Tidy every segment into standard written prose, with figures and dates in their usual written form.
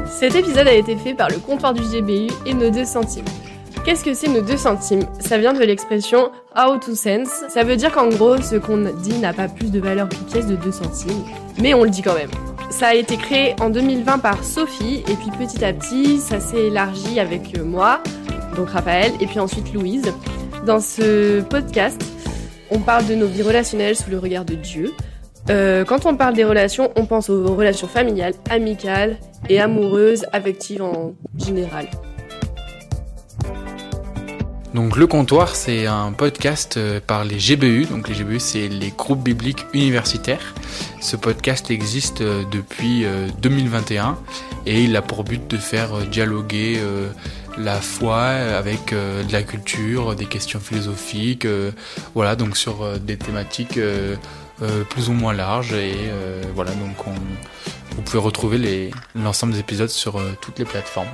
Cet épisode a été fait par le comptoir du GBU et nos 2 centimes. Qu'est-ce que c'est nos 2 centimes ? Ça vient de l'expression out of sense. Ça veut dire qu'en gros, ce qu'on dit n'a pas plus de valeur qu'une pièce de 2 centimes. Mais on le dit quand même. Ça a été créé en 2020 par Sophie, et puis petit à petit, ça s'est élargi avec moi, donc Raphaël, et puis ensuite Louise. Dans ce podcast, on parle de nos vies relationnelles sous le regard de Dieu. Quand on parle des relations, on pense aux relations familiales, amicales et amoureuses, affectives en général. Donc le comptoir, c'est un podcast par les GBU. Donc les GBU, c'est les groupes bibliques universitaires. Ce podcast existe depuis 2021 et il a pour but de faire dialoguer la foi avec de la culture, des questions philosophiques, voilà, donc sur des thématiques plus ou moins larges. Et voilà, donc vous pouvez retrouver l'ensemble des épisodes sur toutes les plateformes.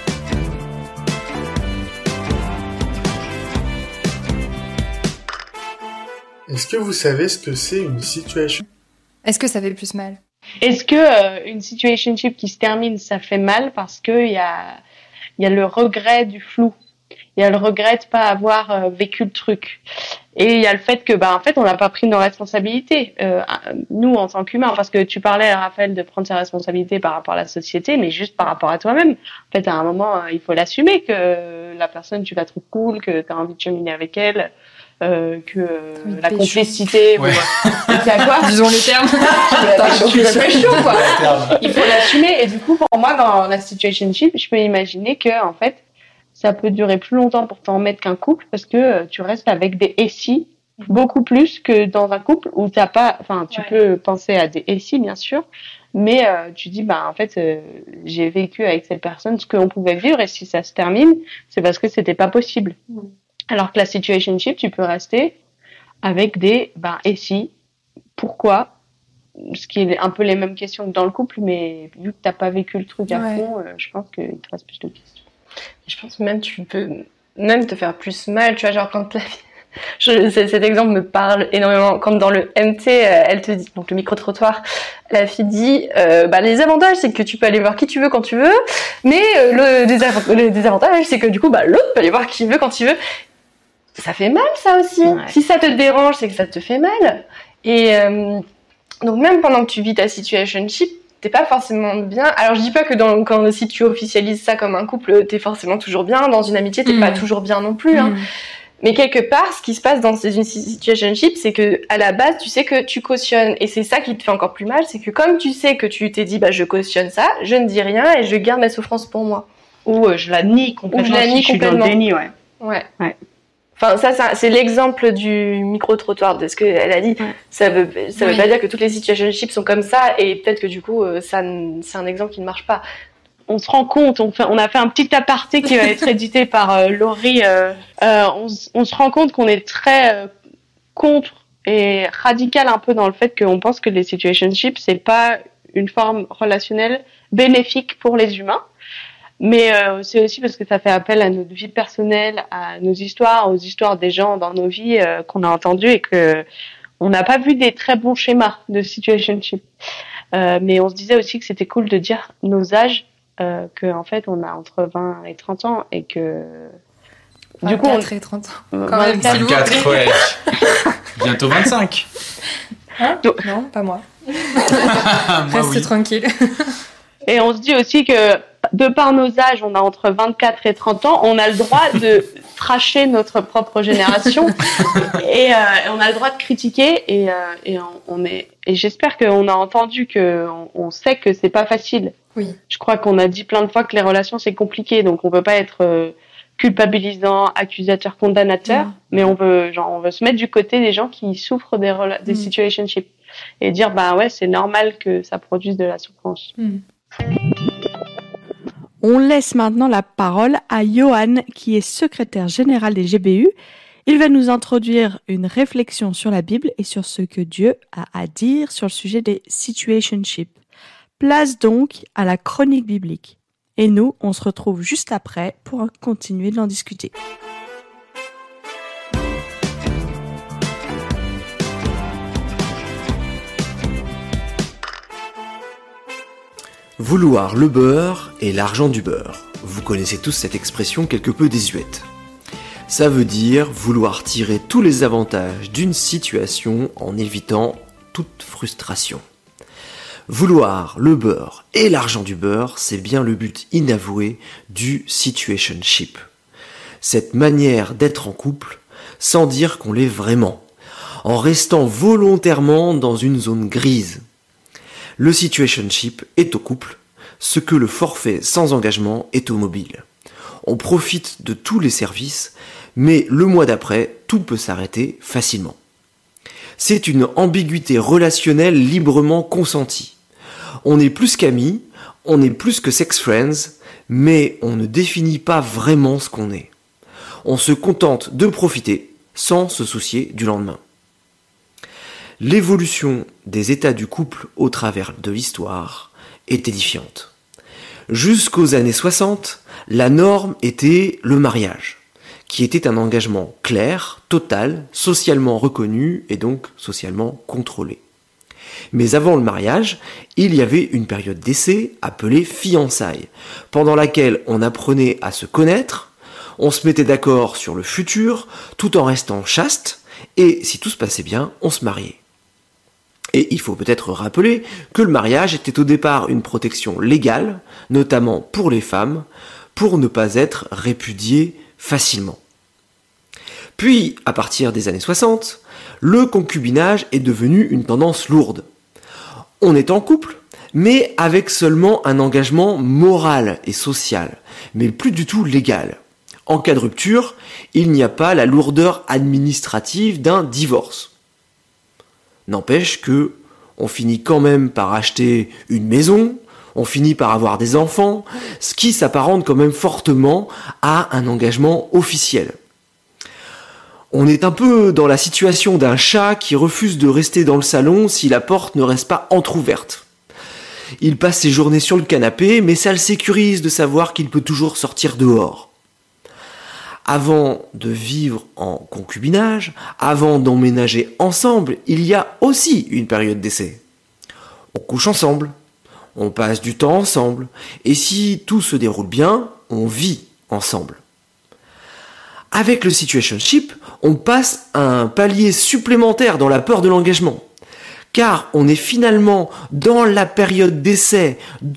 Est-ce que vous savez ce que c'est une situation ? Est-ce que ça fait plus mal ? Est-ce que une situationship qui se termine, ça fait mal parce que il y a le regret du flou. Il y a le regret de pas avoir vécu le truc. Et il y a le fait que en fait, on n'a pas pris nos responsabilités. Nous en tant qu'humains, parce que tu parlais, Raphaël, de prendre ses responsabilités par rapport à la société, mais juste par rapport à toi-même. En fait, à un moment, il faut l'assumer que la personne, tu la trouves cool, que tu as envie de cheminer avec elle. La complicité, ouais. C'est à quoi ? Disons les termes. Tu l'as fait chaud, quoi. Il faut l'assumer. Et du coup, pour moi, dans la situationship, je peux imaginer que, en fait, ça peut durer plus longtemps pour t'en mettre qu'un couple parce que tu restes avec des et si beaucoup plus que dans un couple où t'as pas, tu peux penser à des et si, bien sûr, mais tu dis, en fait, j'ai vécu avec cette personne ce qu'on pouvait vivre et si ça se termine, c'est parce que c'était pas possible. Alors que la situationship, tu peux rester avec des et si, pourquoi, ce qui est un peu les mêmes questions que dans le couple, mais vu que t'as pas vécu le truc à fond, je pense qu'il te reste plus de questions. Je pense même tu peux même te faire plus mal, tu vois, genre quand cet exemple me parle énormément. Quand dans le MT, elle te dit, donc le micro-trottoir, la fille dit, les avantages, c'est que tu peux aller voir qui tu veux quand tu veux, mais le désavantage, c'est que du coup, l'autre peut aller voir qui veut quand il veut. Ça fait mal, ça aussi. Ouais. Si ça te dérange, c'est que ça te fait mal. Et donc même pendant que tu vis ta situationship, t'es pas forcément bien. Alors je dis pas que si tu officialises ça comme un couple, t'es forcément toujours bien. Dans une amitié, t'es pas toujours bien non plus. Hein. Mais quelque part, ce qui se passe dans une situationship, c'est que à la base, tu sais que tu cautionnes. Et c'est ça qui te fait encore plus mal, c'est que comme tu sais que tu t'es dit, je cautionne ça, je ne dis rien et je garde ma souffrance pour moi. Ou je la nie complètement. Je suis dans le déni, ouais. Enfin, ça, c'est l'exemple du micro-trottoir de ce qu'elle a dit. Ouais. Ça veut pas dire que toutes les situationships sont comme ça, et peut-être que du coup, c'est un exemple qui ne marche pas. On se rend compte, on a fait un petit aparté qui va être édité par Laurie. On se rend compte qu'on est très contre et radical un peu dans le fait qu'on pense que les situationships, c'est pas une forme relationnelle bénéfique pour les humains. Mais c'est aussi parce que ça fait appel à notre vie personnelle, à nos histoires, aux histoires des gens dans nos vies qu'on a entendues et que on n'a pas vu des très bons schémas de situationship. Mais on se disait aussi que c'était cool de dire nos âges, que en fait on a entre 20 et 30 ans et que du coup 24 et 30 ans. Quand même, 24, ouais. Bientôt 25. Hein non, pas moi. Reste tranquille. Et on se dit aussi que de par nos âges, on a entre 24 et 30 ans, on a le droit de tracher notre propre génération et on a le droit de critiquer et j'espère qu'on a entendu on sait que c'est pas facile. Oui. Je crois qu'on a dit plein de fois que les relations c'est compliqué, donc on peut pas être culpabilisant, accusateur, condamnateur, mais on veut se mettre du côté des gens qui souffrent des situationships et dire c'est normal que ça produise de la souffrance. On laisse maintenant la parole à Johan, qui est secrétaire général des GBU. Il va nous introduire une réflexion sur la Bible et sur ce que Dieu a à dire sur le sujet des situationships. Place donc à la chronique biblique. Et nous, on se retrouve juste après pour continuer d'en discuter. Vouloir le beurre et l'argent du beurre. Vous connaissez tous cette expression quelque peu désuète. Ça veut dire vouloir tirer tous les avantages d'une situation en évitant toute frustration. Vouloir le beurre et l'argent du beurre, c'est bien le but inavoué du situationship. Cette manière d'être en couple sans dire qu'on l'est vraiment, en restant volontairement dans une zone grise. Le situationship est au couple, ce que le forfait sans engagement est au mobile. On profite de tous les services, mais le mois d'après, tout peut s'arrêter facilement. C'est une ambiguïté relationnelle librement consentie. On est plus qu'amis, on est plus que sex friends, mais on ne définit pas vraiment ce qu'on est. On se contente de profiter sans se soucier du lendemain. L'évolution des états du couple au travers de l'histoire est édifiante. Jusqu'aux années 60, la norme était le mariage, qui était un engagement clair, total, socialement reconnu et donc socialement contrôlé. Mais avant le mariage, il y avait une période d'essai appelée fiançailles, pendant laquelle on apprenait à se connaître, on se mettait d'accord sur le futur, tout en restant chaste, et si tout se passait bien, on se mariait. Et il faut peut-être rappeler que le mariage était au départ une protection légale, notamment pour les femmes, pour ne pas être répudiées facilement. Puis, à partir des années 60, le concubinage est devenu une tendance lourde. On est en couple, mais avec seulement un engagement moral et social, mais plus du tout légal. En cas de rupture, il n'y a pas la lourdeur administrative d'un divorce. N'empêche que on finit quand même par acheter une maison, on finit par avoir des enfants, ce qui s'apparente quand même fortement à un engagement officiel. On est un peu dans la situation d'un chat qui refuse de rester dans le salon si la porte ne reste pas entrouverte. Il passe ses journées sur le canapé, mais ça le sécurise de savoir qu'il peut toujours sortir dehors. Avant de vivre en concubinage, avant d'emménager ensemble, il y a aussi une période d'essai. On couche ensemble, on passe du temps ensemble, et si tout se déroule bien, on vit ensemble. Avec le situationship, on passe à un palier supplémentaire dans la peur de l'engagement. Car on est finalement dans la période d'essai,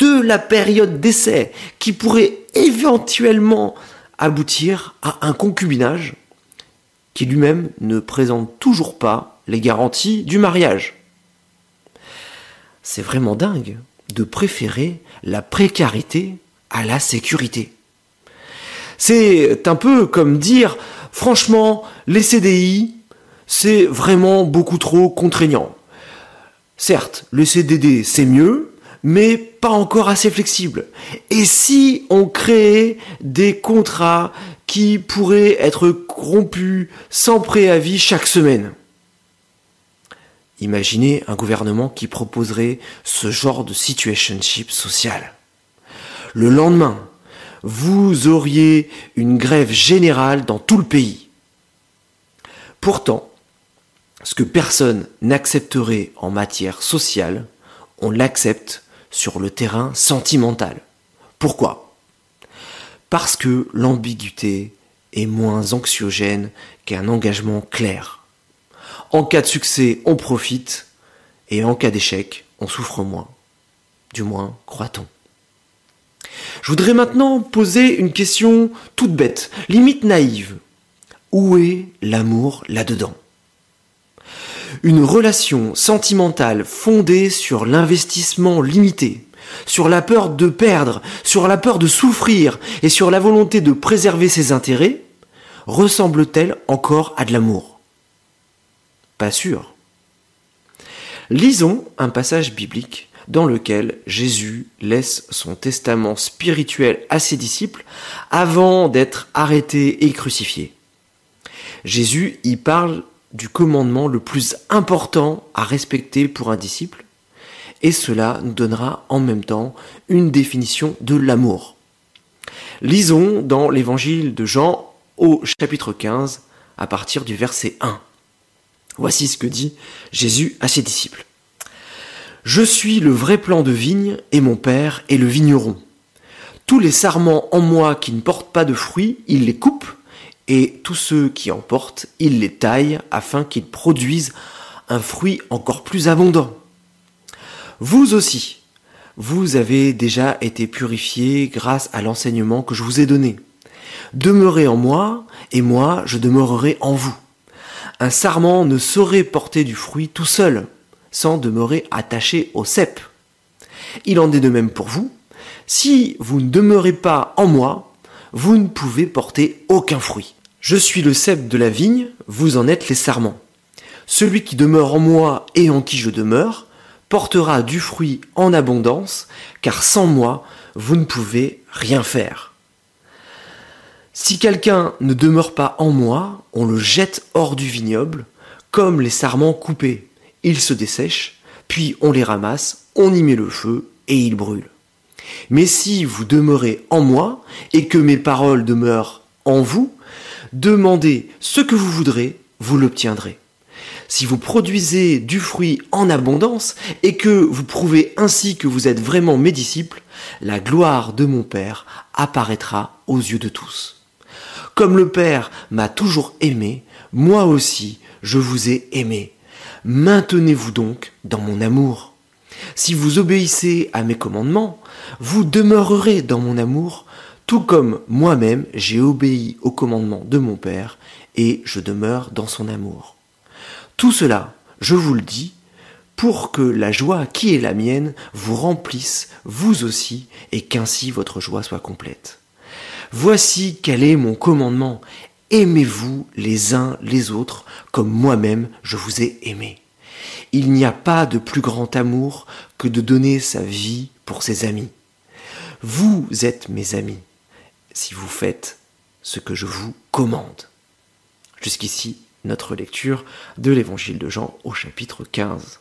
qui pourrait éventuellement aboutir à un concubinage qui lui-même ne présente toujours pas les garanties du mariage. C'est vraiment dingue de préférer la précarité à la sécurité. C'est un peu comme dire, franchement, les CDI, c'est vraiment beaucoup trop contraignant. Certes, le CDD, c'est mieux, mais pas encore assez flexible. Et si on créait des contrats qui pourraient être rompus sans préavis chaque semaine ? Imaginez un gouvernement qui proposerait ce genre de situationship social. Le lendemain, vous auriez une grève générale dans tout le pays. Pourtant, ce que personne n'accepterait en matière sociale, on l'accepte sur le terrain sentimental. Pourquoi ? Parce que l'ambiguïté est moins anxiogène qu'un engagement clair. En cas de succès, on profite, et en cas d'échec, on souffre moins. Du moins, croit-on. Je voudrais maintenant poser une question toute bête, limite naïve. Où est l'amour là-dedans ? Une relation sentimentale fondée sur l'investissement limité, sur la peur de perdre, sur la peur de souffrir et sur la volonté de préserver ses intérêts, ressemble-t-elle encore à de l'amour ? Pas sûr. Lisons un passage biblique dans lequel Jésus laisse son testament spirituel à ses disciples avant d'être arrêté et crucifié. Jésus y parle du commandement le plus important à respecter pour un disciple, et cela nous donnera en même temps une définition de l'amour. Lisons dans l'évangile de Jean au chapitre 15 à partir du verset 1. Voici ce que dit Jésus à ses disciples. « Je suis le vrai plant de vigne et mon Père est le vigneron. Tous les sarments en moi qui ne portent pas de fruits, il les coupe, et tous ceux qui en portent, il les taille afin qu'ils produisent un fruit encore plus abondant. Vous aussi, vous avez déjà été purifiés grâce à l'enseignement que je vous ai donné. Demeurez en moi, et moi je demeurerai en vous. Un sarment ne saurait porter du fruit tout seul, sans demeurer attaché au cep. Il en est de même pour vous. Si vous ne demeurez pas en moi, vous ne pouvez porter aucun fruit. Je suis le cep de la vigne, vous en êtes les sarments. Celui qui demeure en moi et en qui je demeure, portera du fruit en abondance, car sans moi, vous ne pouvez rien faire. Si quelqu'un ne demeure pas en moi, on le jette hors du vignoble, comme les sarments coupés. Ils se dessèchent, puis on les ramasse, on y met le feu et ils brûlent. Mais si vous demeurez en moi et que mes paroles demeurent en vous, demandez ce que vous voudrez, vous l'obtiendrez. Si vous produisez du fruit en abondance et que vous prouvez ainsi que vous êtes vraiment mes disciples, la gloire de mon Père apparaîtra aux yeux de tous. Comme le Père m'a toujours aimé, moi aussi je vous ai aimé. Maintenez-vous donc dans mon amour. Si vous obéissez à mes commandements, vous demeurerez dans mon amour, tout comme moi-même j'ai obéi aux commandements de mon Père et je demeure dans son amour. Tout cela, je vous le dis, pour que la joie qui est la mienne vous remplisse vous aussi et qu'ainsi votre joie soit complète. Voici quel est mon commandement. Aimez-vous les uns les autres comme moi-même je vous ai aimé. Il n'y a pas de plus grand amour que de donner sa vie pour ses amis. Vous êtes mes amis si vous faites ce que je vous commande. Jusqu'ici, notre lecture de l'évangile de Jean au chapitre 15.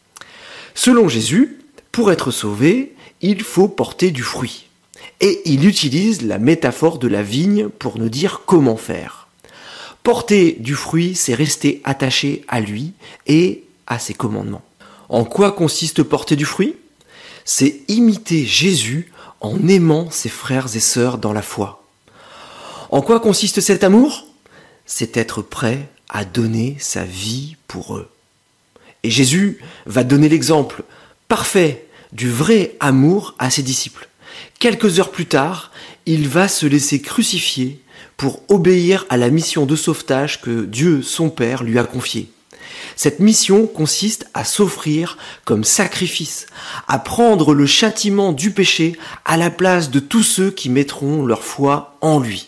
Selon Jésus, pour être sauvé, il faut porter du fruit. Et il utilise la métaphore de la vigne pour nous dire comment faire. Porter du fruit, c'est rester attaché à lui et à ses commandements. En quoi consiste porter du fruit ? C'est imiter Jésus en aimant ses frères et sœurs dans la foi. En quoi consiste cet amour ? C'est être prêt à donner sa vie pour eux. Et Jésus va donner l'exemple parfait du vrai amour à ses disciples. Quelques heures plus tard, il va se laisser crucifier pour obéir à la mission de sauvetage que Dieu, son Père, lui a confiée. Cette mission consiste à s'offrir comme sacrifice, à prendre le châtiment du péché à la place de tous ceux qui mettront leur foi en lui.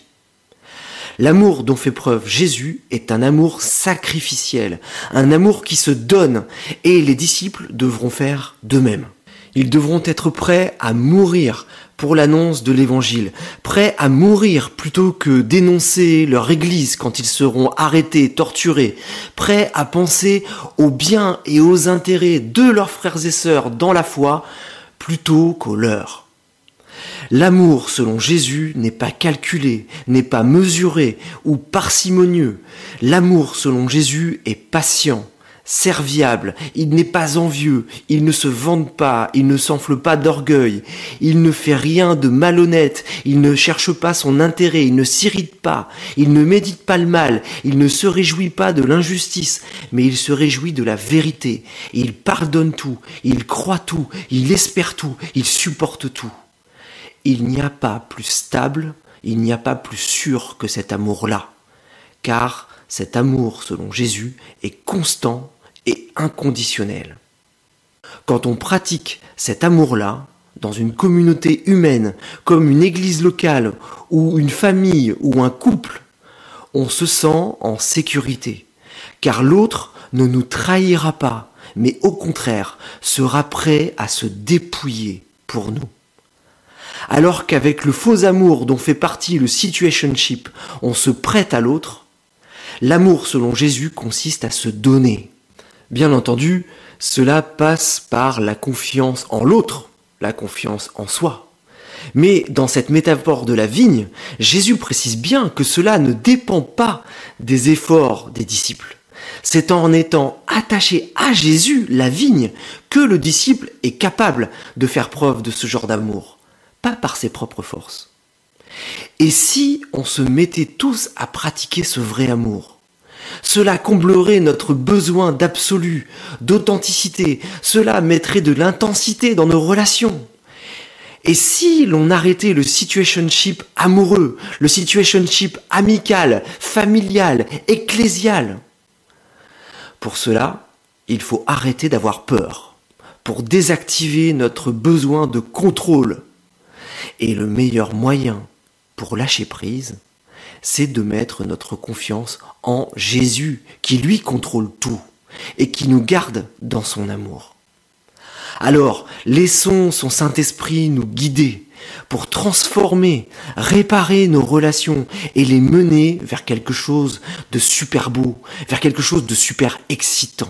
L'amour dont fait preuve Jésus est un amour sacrificiel, un amour qui se donne, et les disciples devront faire de même. Ils devront être prêts à mourir pour l'annonce de l'évangile, prêts à mourir plutôt que dénoncer leur église quand ils seront arrêtés, torturés, prêts à penser aux biens et aux intérêts de leurs frères et sœurs dans la foi plutôt qu'aux leurs. L'amour selon Jésus n'est pas calculé, n'est pas mesuré ou parcimonieux. L'amour selon Jésus est patient, serviable, il n'est pas envieux, il ne se vante pas, il ne s'enfle pas d'orgueil, il ne fait rien de malhonnête, il ne cherche pas son intérêt, il ne s'irrite pas, il ne médite pas le mal, il ne se réjouit pas de l'injustice, mais il se réjouit de la vérité, il pardonne tout, il croit tout, il espère tout, il supporte tout. Il n'y a pas plus stable, il n'y a pas plus sûr que cet amour-là, car cet amour, selon Jésus, est constant et inconditionnel. Quand on pratique cet amour-là, dans une communauté humaine, comme une église locale, ou une famille, ou un couple, on se sent en sécurité, car l'autre ne nous trahira pas, mais au contraire, sera prêt à se dépouiller pour nous. Alors qu'avec le faux amour dont fait partie le situationship, on se prête à l'autre, l'amour selon Jésus consiste à se donner. Bien entendu, cela passe par la confiance en l'autre, la confiance en soi. Mais dans cette métaphore de la vigne, Jésus précise bien que cela ne dépend pas des efforts des disciples. C'est en étant attaché à Jésus, la vigne, que le disciple est capable de faire preuve de ce genre d'amour, pas par ses propres forces. Et si on se mettait tous à pratiquer ce vrai amour, cela comblerait notre besoin d'absolu, d'authenticité, cela mettrait de l'intensité dans nos relations. Et si l'on arrêtait le situationship amoureux, le situationship amical, familial, ecclésial? Pour cela, il faut arrêter d'avoir peur, pour désactiver notre besoin de contrôle. Et le meilleur moyen pour lâcher prise, c'est de mettre notre confiance en Jésus, qui lui contrôle tout et qui nous garde dans son amour. Alors, laissons son Saint-Esprit nous guider pour transformer, réparer nos relations et les mener vers quelque chose de super beau, vers quelque chose de super excitant.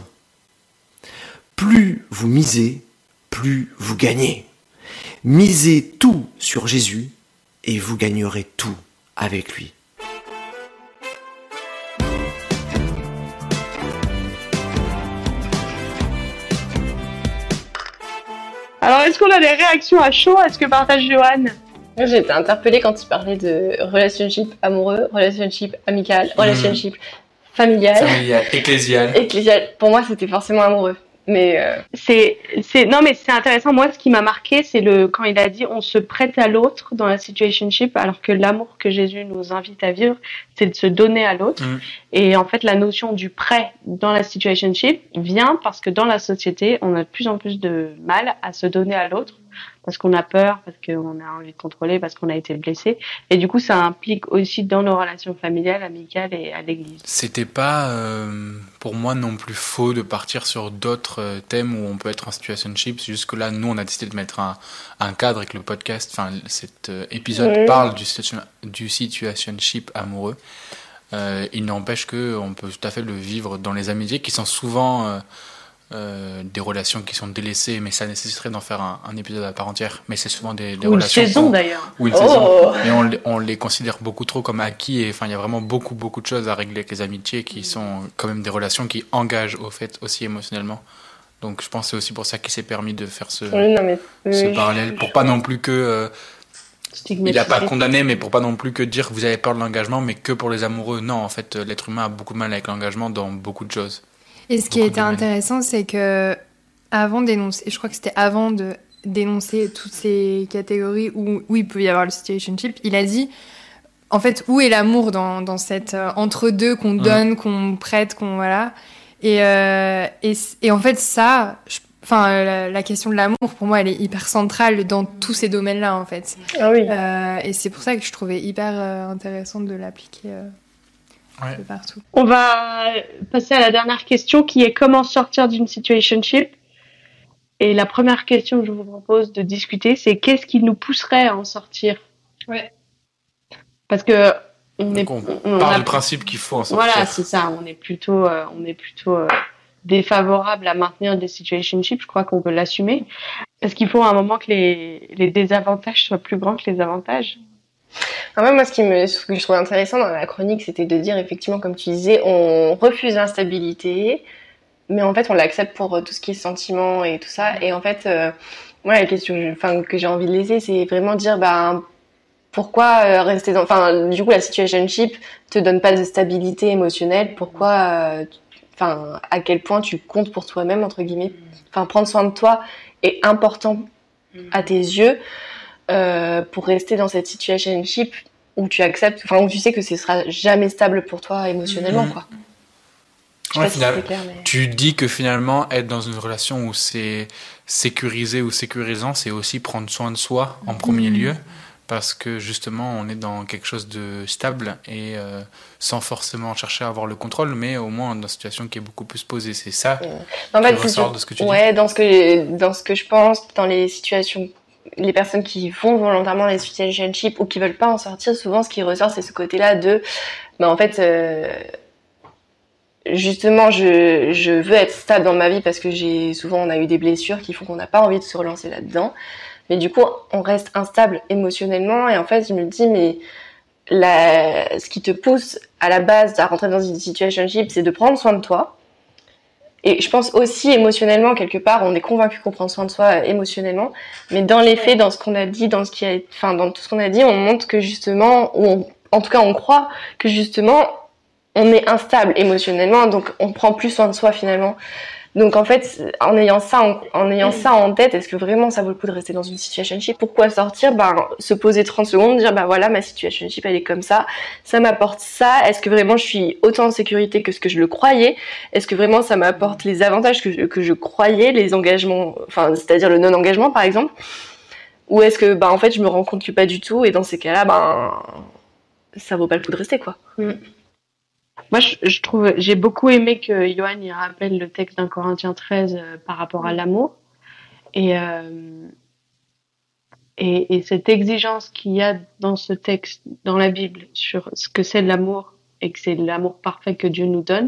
Plus vous misez, plus vous gagnez. Misez tout sur Jésus et vous gagnerez tout avec lui. Alors, est-ce qu'on a des réactions à chaud à ce que partage Johan? Moi, j'ai été interpellée quand il parlait de relationship amoureux, relationship amical, relationship familial. Familial, ecclésial. Ecclésial. Pour moi, c'était forcément amoureux. Mais non, mais c'est intéressant. Moi, ce qui m'a marqué, c'est quand il a dit on se prête à l'autre dans la situationship, alors que l'amour que Jésus nous invite à vivre, c'est de se donner à l'autre. Et en fait, la notion du prêt dans la situationship vient parce que dans la société, on a de plus en plus de mal à se donner à l'autre, parce qu'on a peur, parce qu'on a envie de contrôler, parce qu'on a été blessé. Et du coup, ça implique aussi dans nos relations familiales, amicales et à l'église. C'était pas, pour moi non plus faux de partir sur d'autres thèmes où on peut être en situationship. Jusque là, nous, on a décidé de mettre un cadre avec le podcast. Enfin, cet épisode parle du situationship amoureux. Il n'empêche que on peut tout à fait le vivre dans les amitiés qui sont souvent des relations qui sont délaissées, mais ça nécessiterait d'en faire un épisode à part entière. Mais c'est souvent des relations. Une saison d'ailleurs. Ou une saison. Mais on les considère beaucoup trop comme acquis. Et enfin, il y a vraiment beaucoup de choses à régler avec les amitiés qui sont quand même des relations qui engagent au fait aussi émotionnellement. Donc je pense que c'est aussi pour ça qu'il s'est permis de faire ce parallèle, pour pas non plus que il a pas condamné, mais pour pas non plus que dire que vous avez peur de l'engagement, mais que pour les amoureux. Non, en fait, l'être humain a beaucoup de mal avec l'engagement dans beaucoup de choses. Et ce qui a été intéressant, c'est que avant d'énoncer, je crois que c'était avant de dénoncer toutes ces catégories où il peut y avoir le situationship, il a dit, en fait, où est l'amour dans cette entre-deux qu'on donne, qu'on prête, qu'on voilà. Et en fait, ça, la question de l'amour, pour moi, elle est hyper centrale dans tous ces domaines-là, en fait. Ah oui. Et c'est pour ça que je trouvais hyper intéressant de l'appliquer de partout. On va passer à la dernière question qui est comment sortir d'une situationship. Et la première question que je vous propose de discuter, c'est qu'est-ce qui nous pousserait à en sortir? Ouais. Parce que on part du principe qu'il faut en sortir. Voilà, c'est ça. On est plutôt défavorable à maintenir des situationships. Je crois qu'on peut l'assumer. Est-ce qu'il faut à un moment que les désavantages soient plus grands que les avantages? Moi, ce que je trouvais intéressant dans la chronique, c'était de dire, effectivement, comme tu disais, on refuse l'instabilité, mais en fait, on l'accepte pour tout ce qui est sentiment et tout ça. Et en fait, moi, la question que j'ai envie de laisser, c'est vraiment dire, pourquoi rester du coup, la situationship te donne pas de stabilité émotionnelle? Pourquoi, à quel point tu comptes pour toi-même, entre guillemets. Prendre soin de toi est important à tes yeux. Pour rester dans cette situationship où tu acceptes, où tu sais que ce sera jamais stable pour toi émotionnellement, quoi. Tu dis que finalement être dans une relation où c'est sécurisé ou sécurisant, c'est aussi prendre soin de soi en premier lieu, parce que justement on est dans quelque chose de stable et sans forcément chercher à avoir le contrôle, mais au moins dans une situation qui est beaucoup plus posée. C'est ça qui ressort de ce que tu dis. Ouais, dans ce que je pense, dans les situations, les personnes qui vont volontairement dans les situationships ou qui veulent pas en sortir, souvent ce qui ressort, c'est ce côté-là de en fait justement je veux être stable dans ma vie parce que on a eu des blessures qui font qu'on n'a pas envie de se relancer là-dedans, mais du coup on reste instable émotionnellement. Et en fait je me dis, mais ce qui te pousse à la base à rentrer dans une situationship, c'est de prendre soin de toi. Et je pense aussi émotionnellement, quelque part, on est convaincu qu'on prend soin de soi émotionnellement, mais dans les faits, dans ce qu'on a dit, dans tout ce qu'on a dit, on montre que justement, en tout cas, on croit que justement, on est instable émotionnellement, donc on prend plus soin de soi finalement. Donc en fait, en ayant ça en tête, est-ce que vraiment ça vaut le coup de rester dans une situationship? Pourquoi sortir? Se poser 30 secondes, dire voilà, ma situationship elle est comme ça m'apporte ça. Est-ce que vraiment je suis autant en sécurité que ce que je le croyais? Est-ce que vraiment ça m'apporte les avantages que je croyais, les engagements, c'est-à-dire le non-engagement par exemple? Ou est-ce que en fait je me rends compte que pas du tout, et dans ces cas-là, ça vaut pas le coup de rester quoi. Moi, je trouve, j'ai beaucoup aimé que Johan y rappelle le texte d'un Corinthiens 13 par rapport à l'amour. Et cette exigence qu'il y a dans ce texte, dans la Bible, sur ce que c'est l'amour, et que c'est l'amour parfait que Dieu nous donne,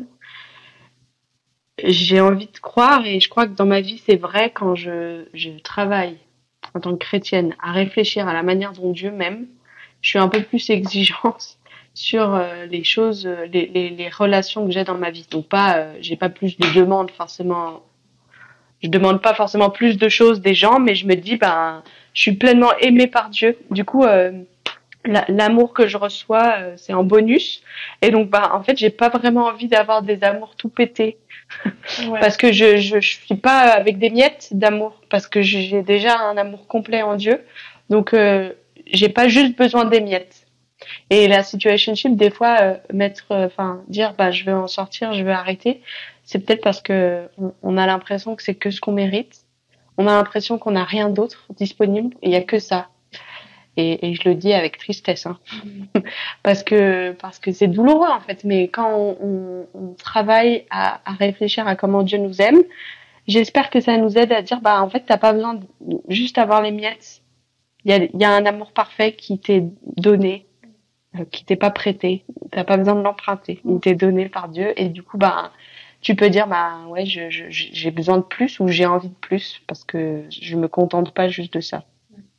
j'ai envie de croire, et je crois que dans ma vie, c'est vrai quand je travaille en tant que chrétienne à réfléchir à la manière dont Dieu m'aime, je suis un peu plus exigeante sur les choses, les relations que j'ai dans ma vie. Donc j'ai pas plus de demandes forcément. Je demande pas forcément plus de choses des gens, mais je me dis je suis pleinement aimée par Dieu. Du coup, l'amour que je reçois, c'est en bonus. Et donc en fait, j'ai pas vraiment envie d'avoir des amours tout pétés. Ouais. Parce que je suis pas avec des miettes d'amour, parce que j'ai déjà un amour complet en Dieu. Donc j'ai pas juste besoin des miettes. Et la situationship, des fois, dire je vais en sortir, je vais arrêter, c'est peut-être parce que on a l'impression que c'est que ce qu'on mérite. On a l'impression qu'on n'a rien d'autre disponible, et il y a que ça. Et je le dis avec tristesse, hein. parce que c'est douloureux en fait. Mais quand on travaille à réfléchir à comment Dieu nous aime, j'espère que ça nous aide à dire en fait t'as pas besoin de juste avoir les miettes. Il y a un amour parfait qui t'est donné, qui t'est pas prêté. T'as pas besoin de l'emprunter. Il t'est donné par Dieu, et du coup tu peux dire ouais, j'ai besoin de plus, ou j'ai envie de plus, parce que je me contente pas juste de ça.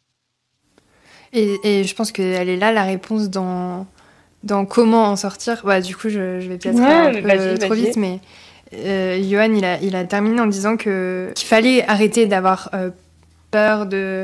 Et je pense qu'elle est là la réponse dans comment en sortir. Du coup, je vais peut-être un peu trop vite, mais Johan, il a terminé en disant qu'il fallait arrêter d'avoir peur,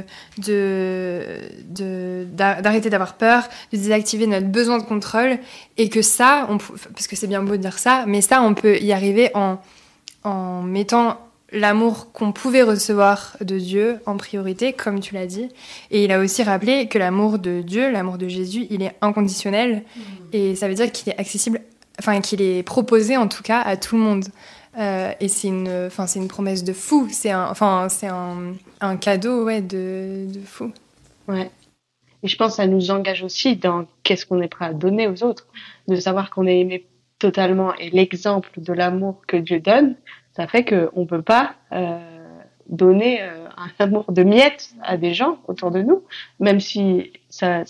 d'arrêter d'avoir peur, de désactiver notre besoin de contrôle, et que ça, parce que c'est bien beau de dire ça, mais ça, on peut y arriver en mettant l'amour qu'on pouvait recevoir de Dieu en priorité, comme tu l'as dit. Et il a aussi rappelé que l'amour de Dieu, l'amour de Jésus, il est inconditionnel, et ça veut dire qu'il est accessible, qu'il est proposé en tout cas à tout le monde. Et c'est une promesse de fou, c'est un cadeau, ouais, de fou. Ouais. Et je pense que ça nous engage aussi dans qu'est-ce qu'on est prêt à donner aux autres, de savoir qu'on est aimé totalement, et l'exemple de l'amour que Dieu donne, ça fait que on peut pas donner un amour de miettes à des gens autour de nous, même si ça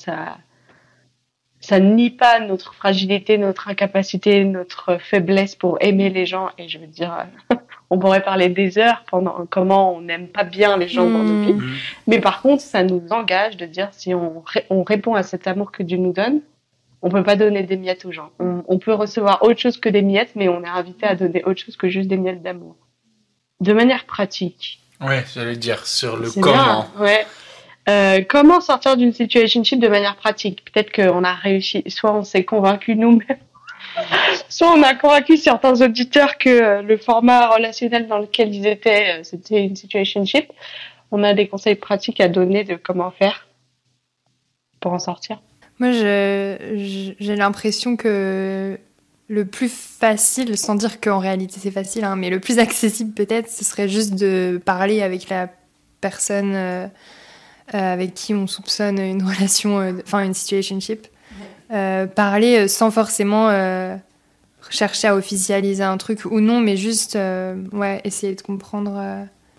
nie pas notre fragilité, notre incapacité, notre faiblesse pour aimer les gens. Et je veux dire, on pourrait parler des heures pendant comment on n'aime pas bien les gens dans nos vies. Mais par contre, ça nous engage de dire, si on répond à cet amour que Dieu nous donne, on peut pas donner des miettes aux gens. On peut recevoir autre chose que des miettes, mais on est invité à donner autre chose que juste des miettes d'amour. De manière pratique. Ouais, j'allais dire, sur le comment. Bien, ouais. Comment sortir d'une situationship de manière pratique? Peut-être qu'on a réussi, soit on s'est convaincu nous-mêmes, soit on a convaincu certains auditeurs que le format relationnel dans lequel ils étaient, c'était une situationship. On a des conseils pratiques à donner de comment faire pour en sortir. Moi, j'ai l'impression que le plus facile, sans dire qu'en réalité c'est facile, mais le plus accessible peut-être, ce serait juste de parler avec la personne avec qui on soupçonne une relation, une situationship. Parler sans forcément chercher à officialiser un truc ou non, mais juste essayer de comprendre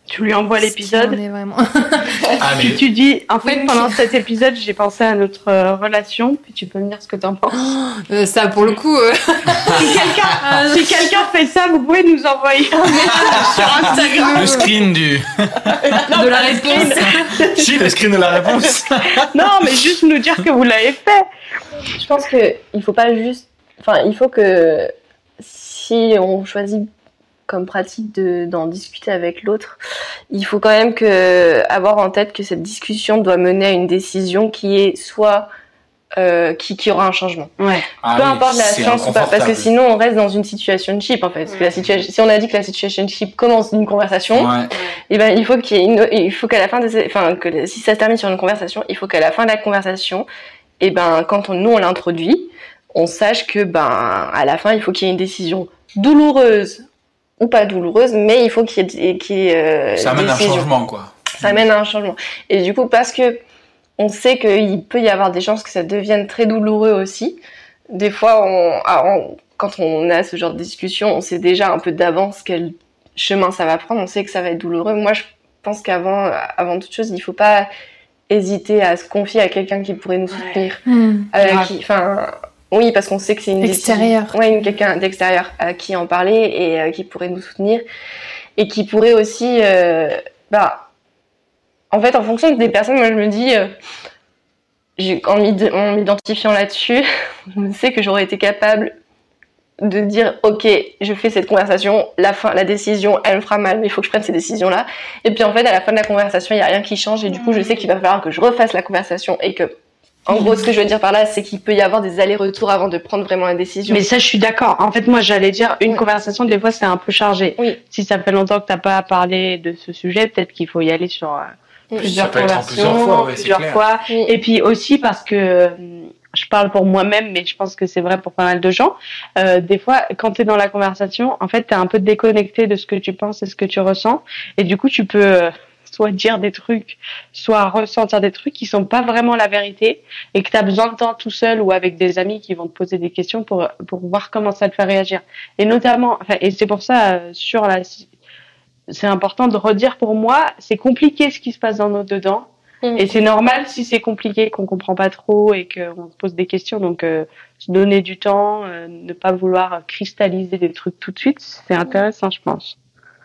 Tu lui envoies l'épisode. On est vraiment. Puis tu dis, en fait, Oui, pendant cet épisode, j'ai pensé à notre relation, puis tu peux me dire ce que t'en penses. Ça, pour le coup. Si quelqu'un fait ça, vous pouvez nous envoyer un message sur Instagram. Le screen De la réponse. Si, le screen de la réponse. Non, mais juste nous dire que vous l'avez fait. Je pense qu'il faut pas juste... Enfin, il faut que si on choisit comme pratique d'en discuter avec l'autre, il faut quand même avoir en tête que cette discussion doit mener à une décision qui est soit... qui aura un changement. Ouais. Peu importe la science ou pas, parce que sinon on reste dans une situationship en fait. Parce que si on a dit que la situationship commence d'une conversation, et ben il faut il faut qu'à la fin si ça se termine sur une conversation, il faut qu'à la fin de la conversation, et ben quand on l'introduit, on sache que à la fin il faut qu'il y ait une décision douloureuse ou pas douloureuse, mais il faut qu'il y ait ça amène un changement quoi. Ça amène à un changement. Et du coup parce que on sait qu'il peut y avoir des chances que ça devienne très douloureux aussi. Des fois, quand on a ce genre de discussion, on sait déjà un peu d'avance quel chemin ça va prendre. On sait que ça va être douloureux. Moi, je pense avant toute chose, il faut pas hésiter à se confier à quelqu'un qui pourrait nous soutenir. Oui, parce qu'on sait que c'est une extérieur. Quelqu'un d'extérieur à qui en parler et qui pourrait nous soutenir et qui pourrait aussi, en fait, en fonction des personnes, moi je me dis, en m'identifiant là-dessus, je sais que j'aurais été capable de dire, ok, je fais cette conversation, la décision, elle me fera mal, mais il faut que je prenne ces décisions-là. Et puis en fait, à la fin de la conversation, il n'y a rien qui change, et du coup, je sais qu'il va falloir que je refasse la conversation, et que, en gros, ce que je veux dire par là, c'est qu'il peut y avoir des allers-retours avant de prendre vraiment la décision. Mais ça, je suis d'accord. En fait, moi, j'allais dire, une conversation, des fois, c'est un peu chargé. Oui. Si ça fait longtemps que t'as pas parlé de ce sujet, peut-être qu'il faut y aller sur plusieurs conversations, plusieurs fois. Oui. Et puis aussi parce que je parle pour moi-même, mais je pense que c'est vrai pour pas mal de gens. Des fois, quand t'es dans la conversation, en fait, t'es un peu déconnecté de ce que tu penses et ce que tu ressens, et du coup, tu peux soit dire des trucs, soit ressentir des trucs qui sont pas vraiment la vérité, et que t'as besoin de temps tout seul ou avec des amis qui vont te poser des questions pour voir comment ça te fait réagir. Et notamment, et c'est pour ça c'est important de redire, pour moi, c'est compliqué ce qui se passe dans nos dedans. Et c'est normal si c'est compliqué, qu'on comprend pas trop et qu'on se pose des questions. Donc, se donner du temps, ne pas vouloir cristalliser des trucs tout de suite, c'est intéressant, je pense.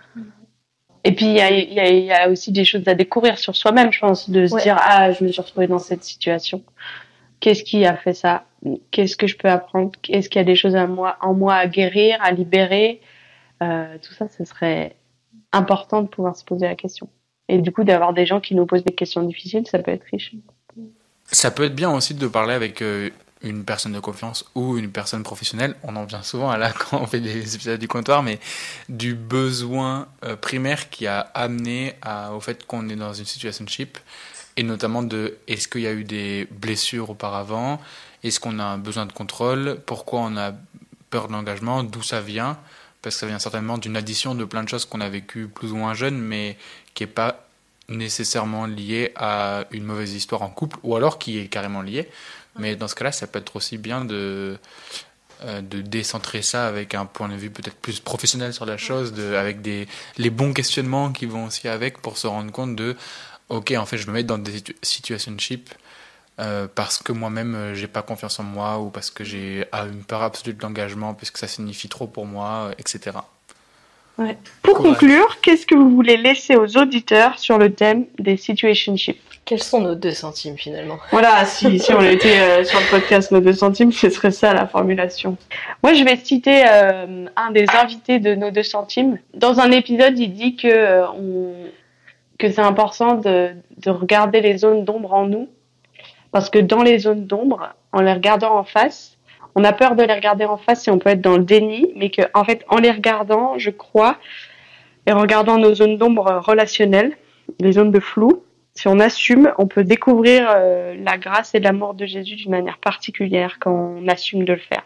Et puis, il y a aussi des choses à découvrir sur soi-même, je pense, de se dire, je me suis retrouvée dans cette situation. Qu'est-ce qui a fait ça? Qu'est-ce que je peux apprendre? Est-ce qu'il y a des choses en moi à guérir, à libérer? Tout ça, ce serait important de pouvoir se poser la question. Et du coup, d'avoir des gens qui nous posent des questions difficiles, ça peut être riche. Ça peut être bien aussi de parler avec une personne de confiance ou une personne professionnelle. On en vient souvent à là quand on fait des épisodes du comptoir, mais du besoin primaire qui a amené au fait qu'on est dans une situationship, et notamment est-ce qu'il y a eu des blessures auparavant, est-ce qu'on a un besoin de contrôle, pourquoi on a peur de l'engagement, d'où ça vient, parce que ça vient certainement d'une addition de plein de choses qu'on a vécues plus ou moins jeunes, mais qui n'est pas nécessairement lié à une mauvaise histoire en couple, ou alors qui est carrément lié. Mais dans ce cas-là, ça peut être aussi bien de décentrer ça avec un point de vue peut-être plus professionnel sur la chose, avec les bons questionnements qui vont aussi avec, pour se rendre compte ok, en fait, je me mets dans des situationships parce que moi-même, j'ai pas confiance en moi, ou parce que j'ai une peur absolue de l'engagement, puisque ça signifie trop pour moi, etc. Ouais. Pour conclure, qu'est-ce que vous voulez laisser aux auditeurs sur le thème des situationships? Quels sont nos 2 centimes finalement? Voilà, si on était sur le podcast Nos 2 centimes, ce serait ça la formulation. Moi, je vais citer un des invités de Nos 2 centimes. Dans un épisode, il dit que c'est important de regarder les zones d'ombre en nous, parce que dans les zones d'ombre, en les regardant en face, on a peur de les regarder en face et on peut être dans le déni, mais que, en fait, en les regardant, je crois, et en regardant nos zones d'ombre relationnelles, les zones de flou, si on assume, on peut découvrir la grâce et l'amour de Jésus d'une manière particulière quand on assume de le faire.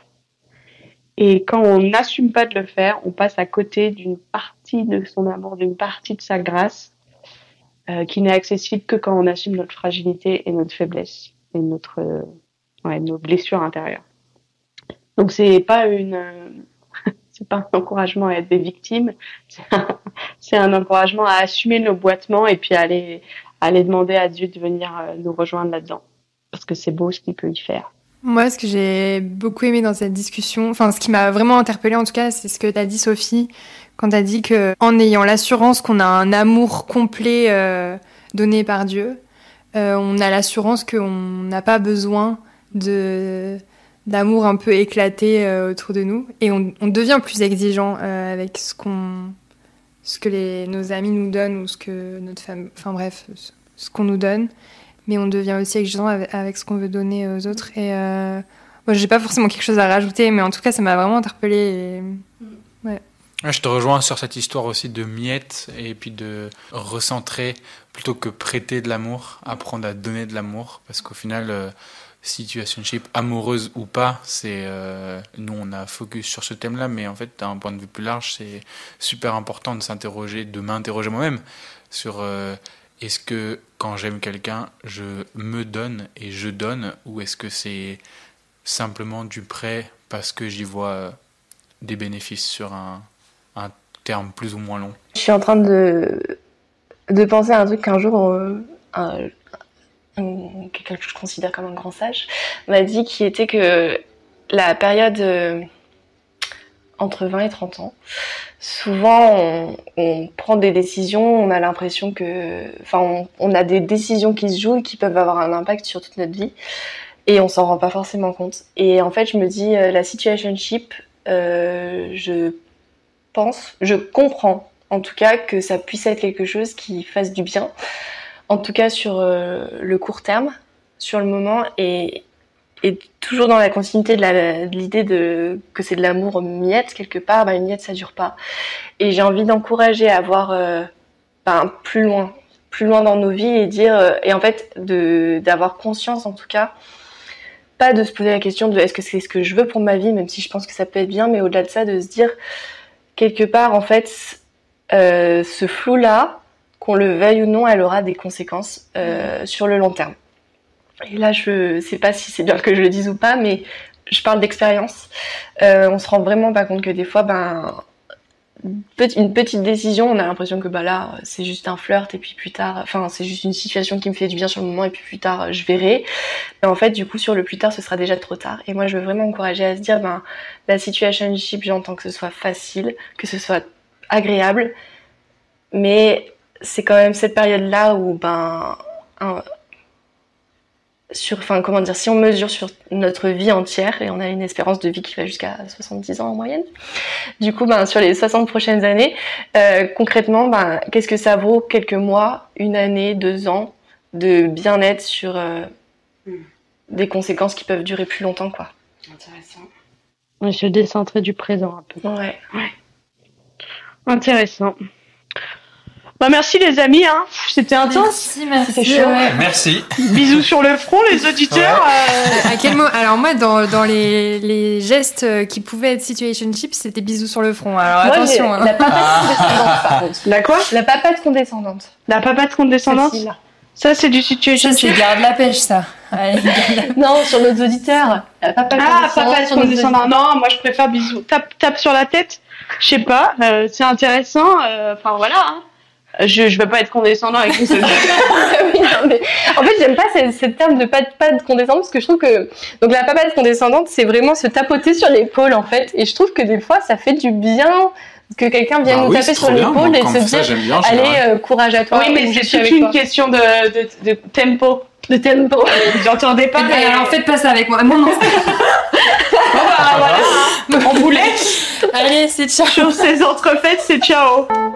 Et quand on n'assume pas de le faire, on passe à côté d'une partie de son amour, d'une partie de sa grâce, qui n'est accessible que quand on assume notre fragilité et notre faiblesse et nos blessures intérieures. Donc c'est pas c'est pas un encouragement à être des victimes, c'est un encouragement à assumer nos boitements et puis à aller demander à Dieu de venir nous rejoindre là-dedans. Parce que c'est beau ce qu'il peut y faire. Moi, ce que j'ai beaucoup aimé dans cette discussion, enfin, ce qui m'a vraiment interpellée en tout cas, c'est ce que t'as dit, Sophie, quand t'as dit que, en ayant l'assurance qu'on a un amour complet donné par Dieu, on a l'assurance qu'on n'a pas besoin d'amour un peu éclaté autour de nous, et on devient plus exigeant avec ce que nos amis nous donnent ou ce que notre femme, enfin bref, ce qu'on nous donne. Mais on devient aussi exigeant avec ce qu'on veut donner aux autres. Et moi, j'ai pas forcément quelque chose à rajouter, mais en tout cas, ça m'a vraiment interpellée. Ouais. Je te rejoins sur cette histoire aussi de miettes et puis de recentrer plutôt que prêter de l'amour, apprendre à donner de l'amour. Parce qu'au final, situationship, amoureuse ou pas, c'est nous, on a focus sur ce thème-là, mais en fait, d'un point de vue plus large, c'est super important de m'interroger moi-même sur... est-ce que quand j'aime quelqu'un, je me donne et je donne, ou est-ce que c'est simplement du prêt parce que j'y vois des bénéfices sur un terme plus ou moins long? Je suis en train de penser à un truc qu'un jour, quelqu'un que je considère comme un grand sage m'a dit, qui était que la période entre 20 et 30 ans, souvent on prend des décisions, on a l'impression que, enfin, on a des décisions qui se jouent et qui peuvent avoir un impact sur toute notre vie, et on s'en rend pas forcément compte. Et en fait, je me dis, la situationship, je comprends en tout cas que ça puisse être quelque chose qui fasse du bien, en tout cas sur le court terme, sur le moment, et toujours dans la continuité de l'idée que c'est de l'amour miette quelque part. Une miette, ça dure pas. Et j'ai envie d'encourager à voir plus loin dans nos vies, et dire, et en fait d'avoir conscience, en tout cas, pas de se poser la question de est-ce que c'est ce que je veux pour ma vie, même si je pense que ça peut être bien, mais au-delà de ça, de se dire quelque part, en fait, ce flou-là, qu'on le veuille ou non, elle aura des conséquences sur le long terme. Et là, je sais pas si c'est bien que je le dise ou pas, mais je parle d'expérience. On se rend vraiment pas compte que des fois, une petite décision, on a l'impression que là, c'est juste un flirt, et puis plus tard, enfin, c'est juste une situation qui me fait du bien sur le moment, et puis plus tard, je verrai. Mais en fait, du coup, sur le plus tard, ce sera déjà trop tard. Et moi, je veux vraiment encourager à se dire, la situationship, j'entends que ce soit facile, que ce soit agréable, mais c'est quand même cette période-là où, si on mesure sur notre vie entière, et on a une espérance de vie qui va jusqu'à 70 ans en moyenne, du coup, sur les 60 prochaines années, concrètement, qu'est-ce que ça vaut quelques mois, une année, 2 ans de bien-être sur des conséquences qui peuvent durer plus longtemps, quoi. Intéressant. Je décentrer du présent un peu. Ouais. Intéressant. Merci les amis, c'était intense. Merci. C'était chaud. Ouais. Merci. Bisous sur le front, les auditeurs. À quel moment? Alors moi, dans les gestes qui pouvaient être situationship, c'était bisous sur le front. Alors moi, attention. La papate condescendante, par contre. La quoi? La papate condescendante. La papate condescendante. Facile. Ça, c'est du situationship. Ça, c'est garde la pêche, ça. Allez, Non, sur nos auditeurs. La papate papate condescendante. Non, moi je préfère bisous. Tape sur la tête. Je sais pas. C'est intéressant. Enfin voilà. Je vais pas être condescendant avec vous. Oui, non, mais en fait, j'aime pas ce terme de papate condescendante, parce que je trouve que donc la papate condescendante, c'est vraiment se tapoter sur l'épaule, en fait, et je trouve que des fois ça fait du bien que quelqu'un vienne nous taper sur l'épaule et se dire allez, courage à toi. Oui, mais c'est toute une question de tempo. De tempo. J'entendais pas. Alors faites pas ça avec moi. Non. Voilà. En boulette. Allez, c'est ciao. Sur ces entrefaites, c'est ciao.